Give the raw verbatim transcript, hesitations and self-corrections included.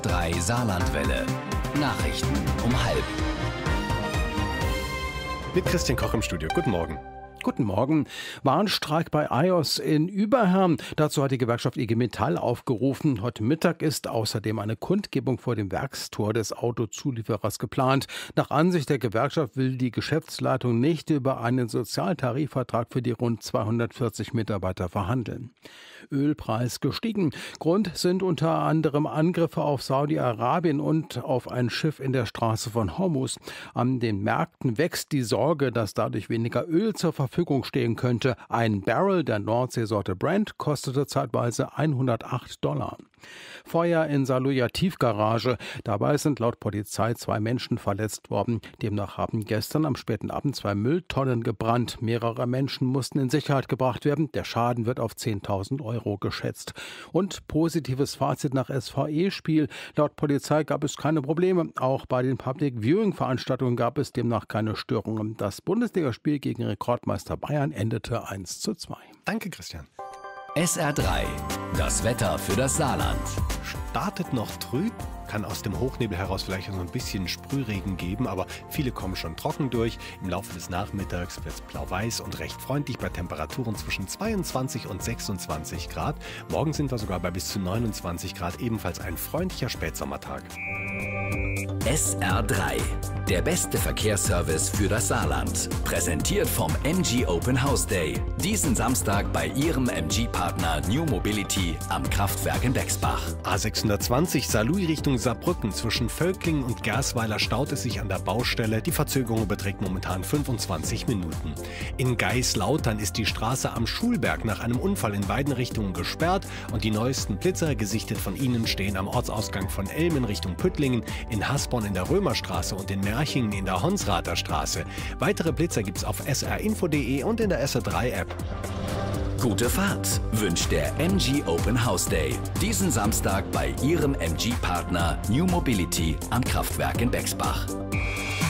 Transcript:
drei Saarlandwelle. Nachrichten um halb. Mit Christian Koch im Studio. Guten Morgen. Guten Morgen. Warnstreik bei I O S in Überherrn. Dazu hat die Gewerkschaft I G Metall aufgerufen. Heute Mittag ist außerdem eine Kundgebung vor dem Werkstor des Autozulieferers geplant. Nach Ansicht der Gewerkschaft will die Geschäftsleitung nicht über einen Sozialtarifvertrag für die rund zweihundertvierzig Mitarbeiter verhandeln. Ölpreis gestiegen. Grund sind unter anderem Angriffe auf Saudi-Arabien und auf ein Schiff in der Straße von Hormuz. An den Märkten wächst die Sorge, dass dadurch weniger Öl zur Verfügung stehen könnte. Ein Barrel der Nordseesorte Brent kostete zeitweise hundertacht Dollar. Feuer in Saarlouis Tiefgarage. Dabei sind laut Polizei zwei Menschen verletzt worden. Demnach haben gestern am späten Abend zwei Mülltonnen gebrannt. Mehrere Menschen mussten in Sicherheit gebracht werden. Der Schaden wird auf zehntausend Euro geschätzt. Und positives Fazit nach S V E-Spiel. Laut Polizei gab es keine Probleme. Auch bei den Public Viewing-Veranstaltungen gab es demnach keine Störungen. Das Bundesligaspiel gegen Rekordmeister Bayern endete eins zu zwei. Danke, Christian. S R drei. Das Wetter für das Saarland. Startet noch trüb, kann aus dem Hochnebel heraus vielleicht so ein bisschen Sprühregen geben, aber viele kommen schon trocken durch. Im Laufe des Nachmittags wird es blau-weiß und recht freundlich bei Temperaturen zwischen zweiundzwanzig und sechsundzwanzig Grad. Morgen sind wir sogar bei bis zu neunundzwanzig Grad, ebenfalls ein freundlicher Spätsommertag. S R drei. Der beste Verkehrsservice für das Saarland. Präsentiert vom M G Open House Day. Diesen Samstag bei Ihrem M G-Partner New Mobility am Kraftwerk in Bexbach. A sechshundertzwanzig Saarlouis Richtung Saarbrücken. Zwischen Völklingen und Gersweiler staut es sich an der Baustelle. Die Verzögerung beträgt momentan fünfundzwanzig Minuten. In Geislautern ist die Straße am Schulberg nach einem Unfall in beiden Richtungen gesperrt und die neuesten Blitzer, gesichtet von Ihnen, stehen am Ortsausgang von Elm in Richtung Püttlingen, in Hasborn in der Römerstraße und in Merchingen in der Honsrather Straße. Weitere Blitzer gibt's auf s r info punkt de und in der S R drei App. Gute Fahrt wünscht der M G Open House Day. Diesen Samstag bei Ihrem M G-Partner New Mobility am Kraftwerk in Bexbach.